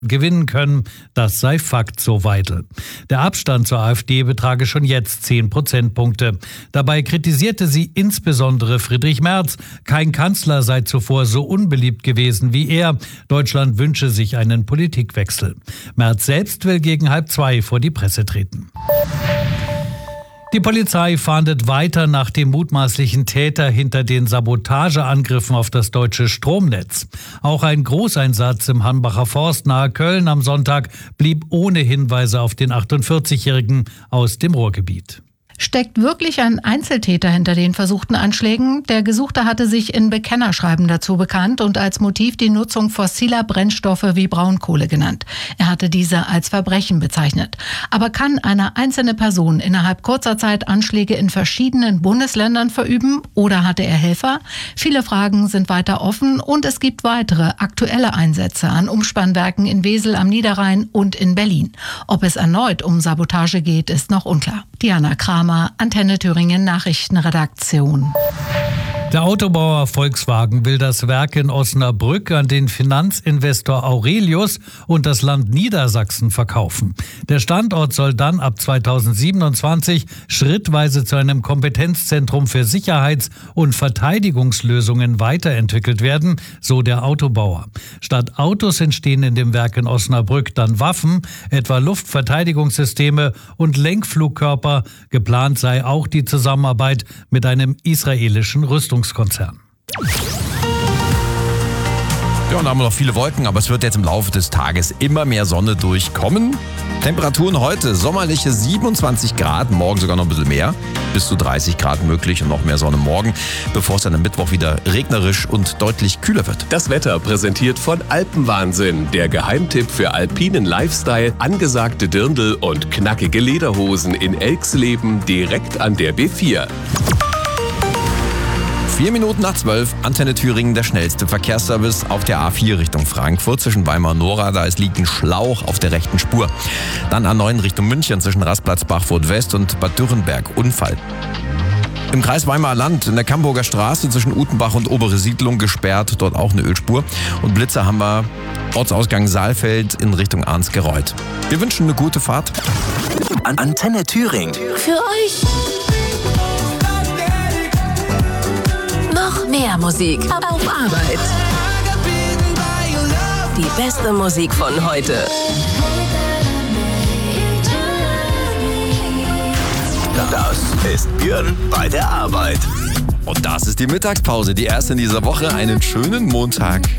gewinnen können, das sei Fakt, so Weidel. Der Abstand zur AfD betrage schon jetzt 10 Prozentpunkte. Dabei kritisierte sie insbesondere Friedrich Merz. Kein Kanzler sei zuvor so unbeliebt gewesen wie er. Deutschland wünsche sich einen Politikwechsel. Merz selbst will gegen 1:30 vor die Presse treten. Die Polizei fahndet weiter nach dem mutmaßlichen Täter hinter den Sabotageangriffen auf das deutsche Stromnetz. Auch ein Großeinsatz im Hambacher Forst nahe Köln am Sonntag blieb ohne Hinweise auf den 48-Jährigen aus dem Ruhrgebiet. Steckt wirklich ein Einzeltäter hinter den versuchten Anschlägen? Der Gesuchte hatte sich in Bekennerschreiben dazu bekannt und als Motiv die Nutzung fossiler Brennstoffe wie Braunkohle genannt. Er hatte diese als Verbrechen bezeichnet. Aber kann eine einzelne Person innerhalb kurzer Zeit Anschläge in verschiedenen Bundesländern verüben oder hatte er Helfer? Viele Fragen sind weiter offen und es gibt weitere aktuelle Einsätze an Umspannwerken in Wesel am Niederrhein und in Berlin. Ob es erneut um Sabotage geht, ist noch unklar. Diana Kramer, Antenne Thüringen Nachrichtenredaktion. Der Autobauer Volkswagen will das Werk in Osnabrück an den Finanzinvestor Aurelius und das Land Niedersachsen verkaufen. Der Standort soll dann ab 2027 schrittweise zu einem Kompetenzzentrum für Sicherheits- und Verteidigungslösungen weiterentwickelt werden, so der Autobauer. Statt Autos entstehen in dem Werk in Osnabrück dann Waffen, etwa Luftverteidigungssysteme und Lenkflugkörper. Geplant sei auch die Zusammenarbeit mit einem israelischen Rüstungskonzern. Ja, und da haben wir noch viele Wolken, aber es wird jetzt im Laufe des Tages immer mehr Sonne durchkommen. Temperaturen heute sommerliche 27 Grad, morgen sogar noch ein bisschen mehr, bis zu 30 Grad möglich und noch mehr Sonne morgen, bevor es dann am Mittwoch wieder regnerisch und deutlich kühler wird. Das Wetter präsentiert von Alpenwahnsinn, der Geheimtipp für alpinen Lifestyle, angesagte Dirndl und knackige Lederhosen in Elxleben direkt an der B4. 4 Minuten nach 12, Antenne Thüringen, der schnellste Verkehrsservice auf der A4 Richtung Frankfurt zwischen Weimar und Nora. Da liegt ein Schlauch auf der rechten Spur. Dann A9 Richtung München zwischen Rastplatz Bachfurt West und Bad Dürrenberg. Unfall. Im Kreis Weimarer Land in der Camburger Straße zwischen Utenbach und Obere Siedlung gesperrt. Dort auch eine Ölspur. Und Blitzer haben wir Ortsausgang Saalfeld in Richtung Arnsgereuth. Wir wünschen eine gute Fahrt. Antenne Thüringen. Für euch. Noch mehr Musik auf Arbeit. Die beste Musik von heute. Das ist Björn bei der Arbeit. Und das ist die Mittagspause, die erste in dieser Woche. Einen schönen Montag.